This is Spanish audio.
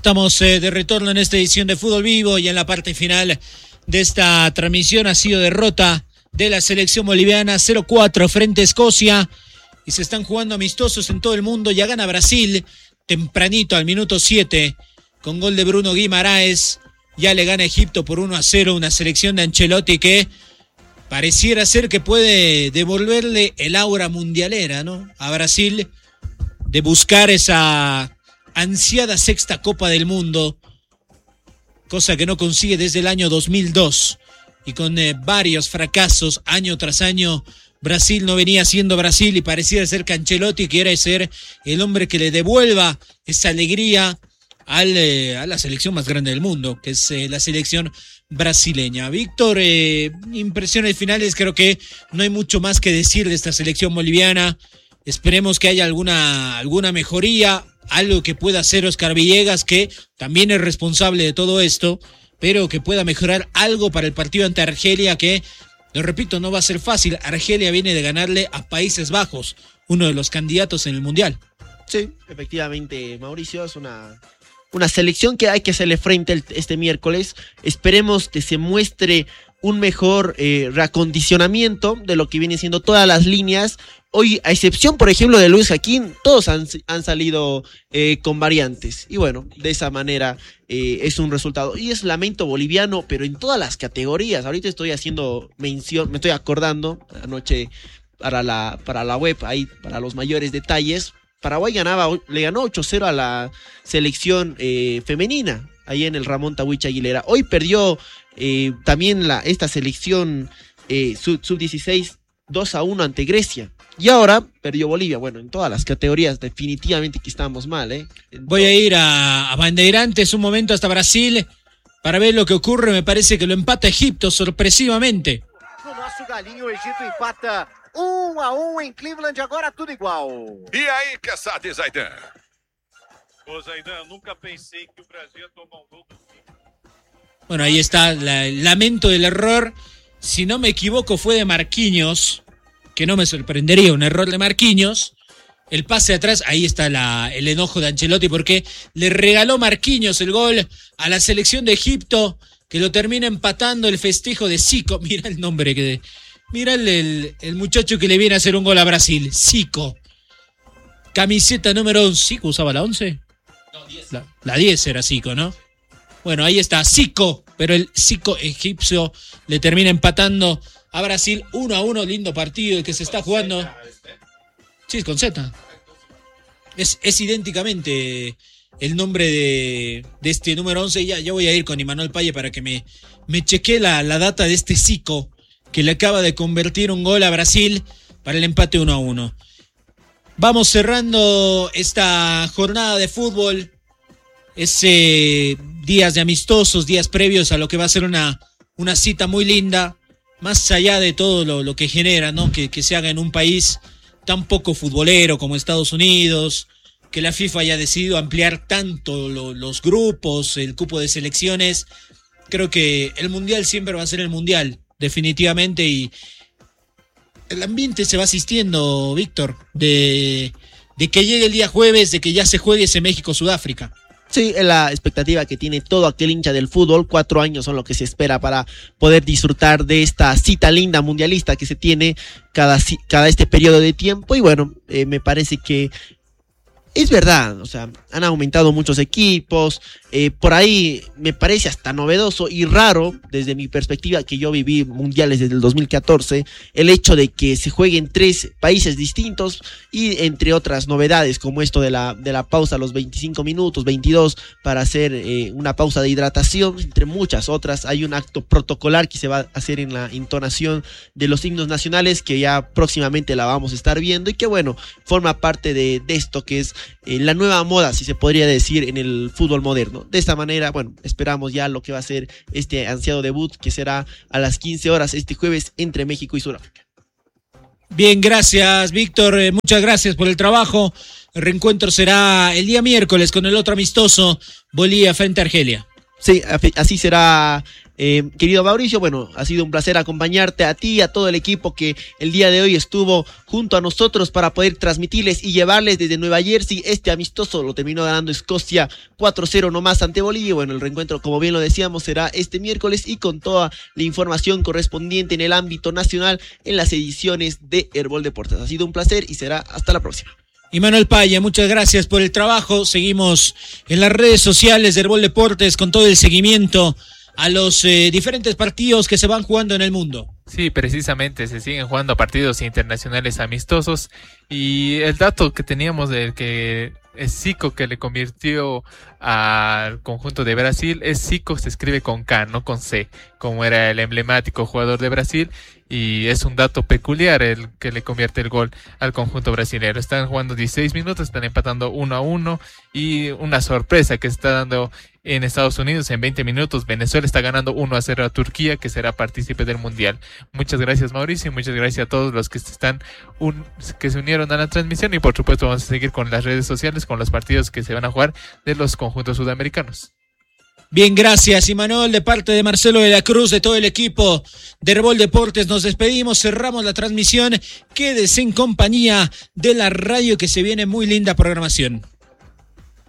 Estamos de retorno en esta edición de Fútbol Vivo y en la parte final de esta transmisión ha sido derrota de la selección boliviana 0-4 frente a Escocia y se están jugando amistosos en todo el mundo. Ya gana Brasil tempranito al minuto 7 con gol de Bruno Guimaraes. Ya le gana Egipto por 1-0, una selección de Ancelotti que pareciera ser que puede devolverle el aura mundialera, ¿no?, a Brasil, de buscar esa ansiada sexta Copa del Mundo, cosa que no consigue desde el año 2002, y con varios fracasos año tras año. Brasil no venía siendo Brasil y pareciera ser que Ancelotti quiere ser el hombre que le devuelva esa alegría a la selección más grande del mundo, que es la selección brasileña. Víctor, impresiones finales, creo que no hay mucho más que decir de esta selección boliviana. Esperemos que haya alguna mejoría, algo que pueda hacer Oscar Villegas, que también es responsable de todo esto, pero que pueda mejorar algo para el partido ante Argelia, que, lo repito, no va a ser fácil. Argelia viene de ganarle a Países Bajos, uno de los candidatos en el Mundial. Sí, efectivamente, Mauricio, es una selección que hay que hacerle frente este miércoles. Esperemos que se muestre un mejor reacondicionamiento de lo que vienen siendo todas las líneas. Hoy, a excepción, por ejemplo, de Luis Jaquín, todos han salido con variantes. Y bueno, de esa manera es un resultado. Y es lamento boliviano, pero en todas las categorías. Ahorita estoy haciendo mención, me estoy acordando, anoche para la web, ahí para los mayores detalles. Paraguay le ganó 8-0 a la selección femenina, ahí en el Ramón Tawich Aguilera. Hoy perdió también esta selección sub-16 2-1 ante Grecia. Y ahora perdió Bolivia. Bueno, en todas las categorías definitivamente que estamos mal, Voy a ir a Bandeirantes un momento hasta Brasil para ver lo que ocurre. Me parece que lo empata Egipto sorpresivamente. No nosso galinho, o Egito empata 1-1 em Cleveland, agora tudo igual. E aí, Kessade, Zaidan? Ô, Zaidan, nunca pensei que o Brasil ia tomar um gol do City. Bueno, ahí está, el lamento del error. Si no me equivoco, fue de Marquinhos, que no me sorprendería un error de Marquinhos. El pase atrás, ahí está el enojo de Ancelotti, porque le regaló Marquinhos el gol a la selección de Egipto, que lo termina empatando. El festejo de Zico. Mira el nombre que... Mira el muchacho que le viene a hacer un gol a Brasil, Zico. Camiseta número 11. ¿Zico usaba la 11? No, 10. La 10 era Zico, ¿no? Bueno, ahí está Zico, pero el Zico egipcio le termina empatando a Brasil 1-1. Lindo partido el que se está jugando. Sí, es con Z. Es idénticamente el nombre de este número 11. Ya voy a ir con Imanol Paye para que me chequee la data de este Zico, que le acaba de convertir un gol a Brasil para el empate 1-1. Vamos cerrando esta jornada de fútbol. Días de amistosos, días previos a lo que va a ser una cita muy linda, más allá de todo lo que genera, ¿no?, que se haga en un país tan poco futbolero como Estados Unidos, que la FIFA haya decidido ampliar tanto los grupos, el cupo de selecciones. Creo que el Mundial siempre va a ser el Mundial, definitivamente, y el ambiente se va asistiendo, Víctor, de que llegue el día jueves, de que ya se juegue ese México-Sudáfrica. Sí, es la expectativa que tiene todo aquel hincha del fútbol. 4 años son lo que se espera para poder disfrutar de esta cita linda mundialista que se tiene cada este periodo de tiempo. Y bueno, me parece que es verdad, o sea, han aumentado muchos equipos, por ahí me parece hasta novedoso y raro, desde mi perspectiva, que yo viví mundiales desde el 2014, el hecho de que se jueguen 3 países distintos y entre otras novedades, como esto de la pausa a los 25 minutos, 22, para hacer una pausa de hidratación, entre muchas otras. Hay un acto protocolar que se va a hacer en la entonación de los himnos nacionales, que ya próximamente la vamos a estar viendo y que bueno, forma parte de esto que es la nueva moda, si se podría decir, en el fútbol moderno. De esta manera, bueno, esperamos ya lo que va a ser este ansiado debut, que será a las 15 horas este jueves entre México y Sudáfrica. Bien, gracias, Víctor, muchas gracias por el trabajo. El reencuentro será el día miércoles con el otro amistoso, Bolivia frente a Argelia. Sí, así será Querido Mauricio, bueno, ha sido un placer acompañarte a ti y a todo el equipo que el día de hoy estuvo junto a nosotros para poder transmitirles y llevarles desde Nueva Jersey este amistoso. Lo terminó ganando Escocia 4-0 nomás ante Bolivia. Bueno, el reencuentro, como bien lo decíamos, será este miércoles y con toda la información correspondiente en el ámbito nacional en las ediciones de Herbol Deportes. Ha sido un placer y será hasta la próxima. Y Manuel Paya, muchas gracias por el trabajo. Seguimos en las redes sociales de Herbol Deportes con todo el seguimiento a los diferentes partidos que se van jugando en el mundo. Sí, precisamente, se siguen jugando partidos internacionales amistosos y el dato que teníamos del que es Zico que le convirtió al conjunto de Brasil, es Zico, se escribe con K, no con C, como era el emblemático jugador de Brasil, y es un dato peculiar el que le convierte el gol al conjunto brasileño. Están jugando 16 minutos, están empatando 1-1 y una sorpresa que está dando en Estados Unidos en 20 minutos. Venezuela está ganando 1-0 a Turquía, que será partícipe del Mundial. Muchas gracias, Mauricio, y muchas gracias a todos los que que se unieron a la transmisión, y por supuesto vamos a seguir con las redes sociales, con los partidos que se van a jugar de los conjuntos sudamericanos. Bien, gracias, Imanol, de parte de Marcelo de la Cruz, de todo el equipo de Herbol Deportes. Nos despedimos, cerramos la transmisión. Quédese en compañía de la radio, que se viene muy linda programación.